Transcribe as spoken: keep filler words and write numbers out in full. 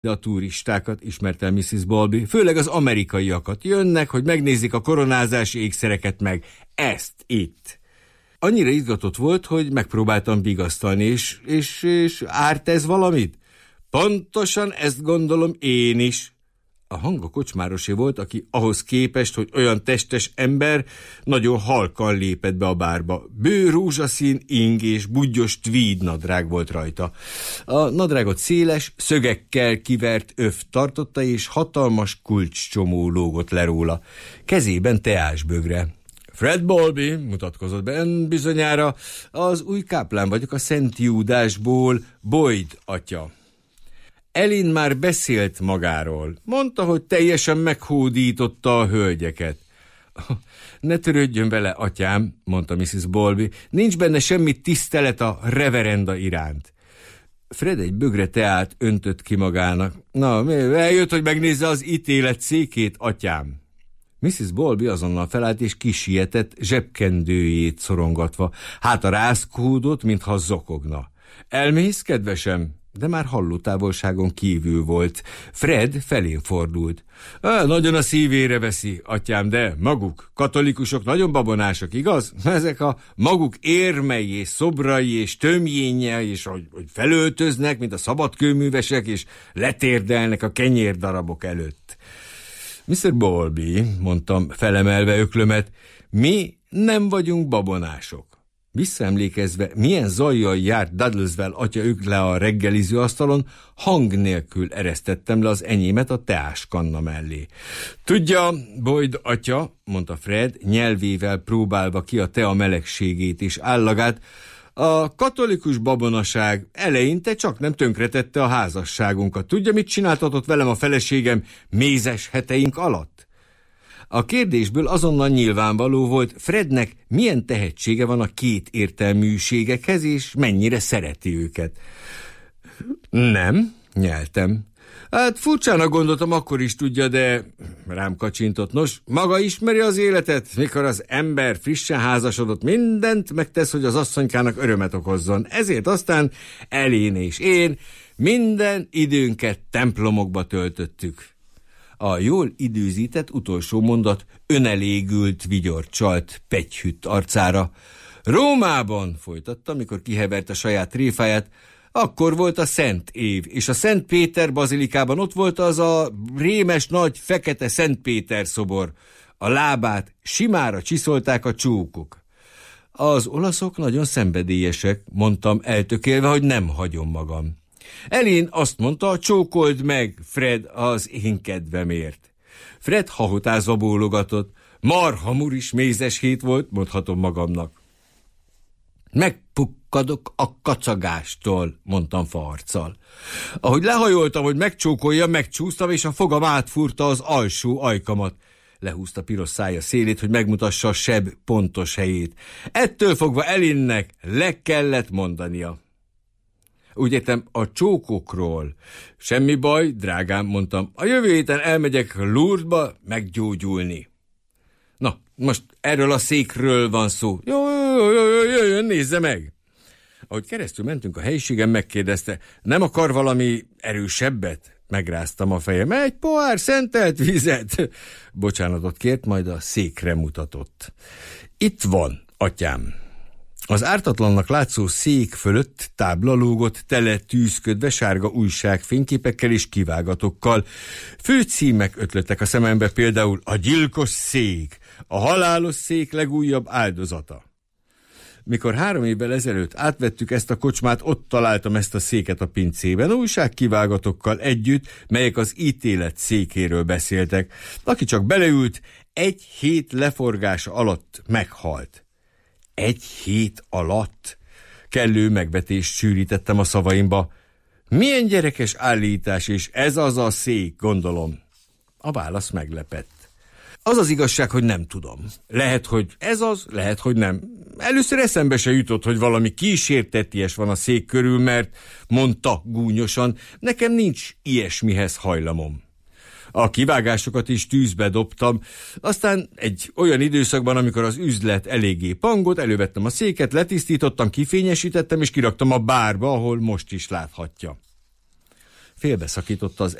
De a turistákat, ismerte missziz Bowlby, főleg az amerikaiakat. Jönnek, hogy megnézik a koronázási ékszereket meg. Ezt itt. Annyira izgatott volt, hogy megpróbáltam vigasztalni, és, és, és árt ez valamit? Pontosan ezt gondolom én is. A hang a kocsmárosé volt, aki ahhoz képest, hogy olyan testes ember, nagyon halkan lépett be a bárba. Bő rózsaszín ing és budgyos tweed nadrág volt rajta. A nadrágot széles, szögekkel kivert öv tartotta, és hatalmas kulcscsomó lógott le róla. Kezében teásbögre. Fred Bowlby, mutatkozott be, bizonyára az új káplán vagyok a Szent Júdásból, Boyd atya. Elin már beszélt magáról. Mondta, hogy teljesen meghódította a hölgyeket. Ne törődjön vele, atyám, mondta missziz Bowlby. Nincs benne semmi tisztelet a reverenda iránt. Fred egy bögre teát öntött ki magának. Na, eljött, hogy megnézze az ítélet székét, atyám. missziz Bowlby azonnal felállt és kisietett, zsebkendőjét szorongatva. Hát a rázkódott, mintha zokogna. Elmész, kedvesem? De már hallótávolságon kívül volt. Fred felén fordult. Nagyon a szívére veszi, atyám, de maguk, katolikusok nagyon babonások, igaz? Ezek a maguk érmei és szobrai és tömjénje, és hogy, hogy felöltöznek, mint a szabadkőművesek, és letérdelnek a kenyérdarabok előtt. misszer Bowlby, mondtam felemelve öklömet, mi nem vagyunk babonások. Visszaemlékezve, milyen zajjal járt Dudleswell atya ökle a reggeliző asztalon, hang nélkül eresztettem le az enyémet a teáskanna mellé. Tudja, Boyd atya, mondta Fred, nyelvével próbálva ki a tea melegségét és állagát, a katolikus babonaság eleinte csak nem tönkretette a házasságunkat. Tudja, mit csináltatott velem a feleségem mézes heteink alatt? A kérdésből azonnal nyilvánvaló volt, Frednek milyen tehetsége van a két értelműségekhez, és mennyire szereti őket. Nem, nyeltem. Hát furcsának gondoltam, akkor is tudja, de rám kacsintott. Nos, maga ismeri az életet, mikor az ember frissen házasodott, mindent megtesz, hogy az asszonykának örömet okozzon. Ezért aztán Elén és én minden időnket templomokba töltöttük. A jól időzített utolsó mondat önelégült vigyort csalt pegyhütt arcára. Rómában, folytatta, amikor kihevert a saját tréfáját, akkor volt a Szent Év, és a Szent Péter bazilikában ott volt az a rémes nagy fekete Szent Péter szobor. A lábát simára csiszolták a csókok. Az olaszok nagyon szenvedélyesek, mondtam eltökélve, hogy nem hagyom magam. Elén azt mondta, csókold meg, Fred, az én kedvemért. Fred hahotázva bólogatott. Marha muris mézes hét volt, mondhatom magamnak. Megpukkadok a kacagástól, mondtam faarccal. Ahogy lehajoltam, hogy megcsókolja, megcsúsztam, és a fogam átfúrta az alsó ajkamat. Lehúzta piros szája szélét, hogy megmutassa a seb pontos helyét. Ettől fogva Elinnek le kellett mondania. Úgy értem, a csókokról. Semmi baj, drágám, mondtam. A jövő héten elmegyek Lourdesba meggyógyulni. Na, most erről a székről van szó. Jó, jó, jó, jó, jöjjön, nézze meg. Ahogy keresztül mentünk a helyiségen, megkérdezte, nem akar valami erősebbet? Megráztam a fejem. Egy pohár szentelt vizet. Bocsánatot kért, majd a székre mutatott. Itt van, atyám. Az ártatlannak látszó szék fölött tábla lógott, tele tűzködve sárga újság fényképekkel és kivágatokkal. Főcímek ötlöttek a szemembe, például a gyilkos szék, a halálos szék legújabb áldozata. Mikor három évvel ezelőtt átvettük ezt a kocsmát, ott találtam ezt a széket a pincében, újságkivágatokkal együtt, melyek az ítélet székéről beszéltek. Aki csak beleült, egy hét leforgása alatt meghalt. Egy hét alatt? Kellő megvetést sűrítettem a szavaimba. Milyen gyerekes állítás, és ez az a szék, gondolom. A válasz meglepett. Az az igazság, hogy nem tudom. Lehet, hogy ez az, lehet, hogy nem. Először eszembe se jutott, hogy valami kísérteties van a szék körül, mert mondta gúnyosan, nekem nincs ilyesmihez hajlamom. A kivágásokat is tűzbe dobtam, aztán egy olyan időszakban, amikor az üzlet eléggé pangott, elővettem a széket, letisztítottam, kifényesítettem, és kiraktam a bárba, ahol most is láthatja. Félbeszakította az